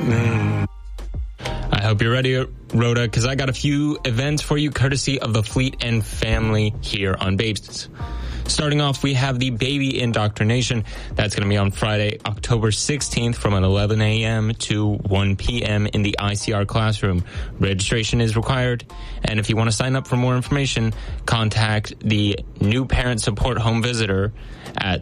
I hope you're ready, Rhoda, because I got a few events for you courtesy of the Fleet and Family here on Babes. Starting off, we have the Baby Indoctrination. That's going to be on Friday, October 16th from 11 a.m. to 1 p.m. in the ICR classroom. Registration is required. And if you want to sign up for more information, contact the New Parent Support Home Visitor at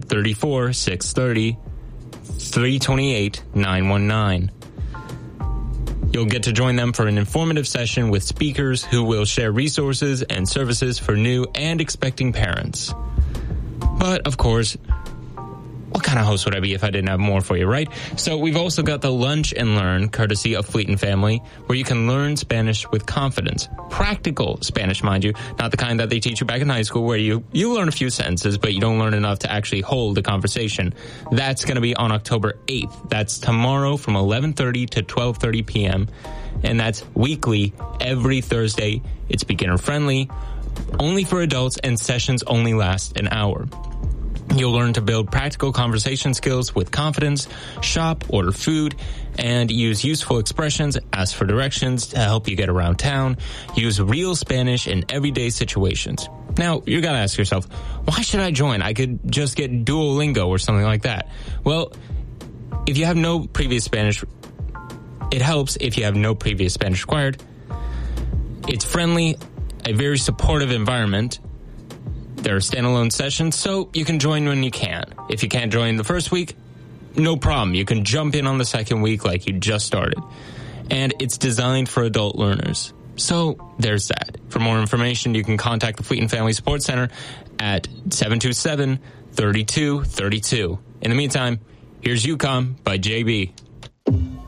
34-630-328-919. You'll get to join them for an informative session with speakers who will share resources and services for new and expecting parents. But, of course, what kind of host would I be if I didn't have more for you, right? So we've also got the Lunch and Learn, courtesy of Fleet and Family, where you can learn Spanish with confidence. Practical Spanish, mind you, not the kind that they teach you back in high school where you learn a few sentences, but you don't learn enough to actually hold a conversation. That's going to be on October 8th. That's tomorrow from 11:30 to 12:30 p.m., and that's weekly, every Thursday. It's beginner-friendly, only for adults, and sessions only last an hour. You'll learn to build practical conversation skills with confidence, shop, order food, and use useful expressions, ask for directions to help you get around town, use real Spanish in everyday situations. Now, you're going to ask yourself, why should I join? I could just get Duolingo or something like that. Well, if you have no previous Spanish, it helps if you have no previous Spanish required. It's friendly, a very supportive environment. There are standalone sessions, so you can join when you can. If you can't join the first week, no problem. You can jump in on the second week like you just started. And it's designed for adult learners. So there's that. For more information, you can contact the Fleet and Family Support Center at 727-3232. In the meantime, here's UCOM by JB.